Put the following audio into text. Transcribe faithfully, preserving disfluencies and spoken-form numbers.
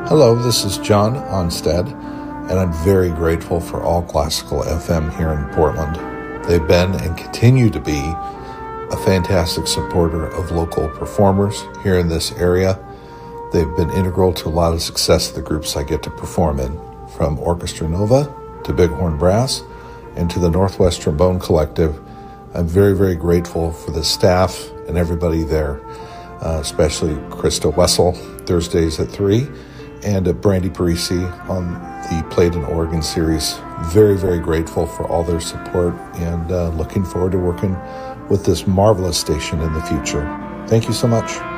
Hello, this is John Onstad, and I'm very grateful for All Classical F M here in Portland. They've been and continue to be a fantastic supporter of local performers here in this area. They've been integral to a lot of success of the groups I get to perform in, from Orchestra Nova to Bighorn Brass and to the Northwest Trombone Collective. I'm very, very grateful for the staff and everybody there, uh, especially Krista Wessel, Thursdays at three, and uh, Brandy Parisi on the Played in Oregon series. Very, very grateful for all their support and uh, looking forward to working with this marvelous station in the future. Thank you so much.